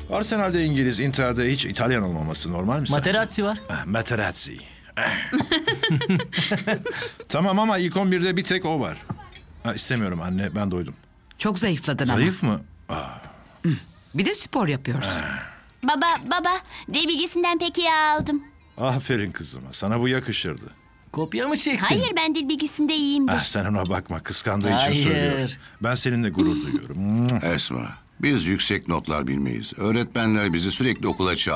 Arsenal'de İngiliz, Inter'de hiç İtalyan olmaması normal mi sence? Materazzi var. Materazzi. Tamam ama ilk 11'de bir tek o var. İstemiyorum anne, ben doydum. Çok zayıfladın ama. Zayıf mı? Bir de spor yapıyorsun. Baba, dil bilgisinden pek iyi aldım. Aferin kızıma, sana bu yakışırdı. Kopya mı çektin? Hayır, ben dil bilgisinde iyiyimdir. Sen ona bakma, kıskandığı için Hayır. söylüyor. Ben seninle gurur duyuyorum. Esma, biz yüksek notlar bilmeyiz. Öğretmenler bizi sürekli okula çağırıyor.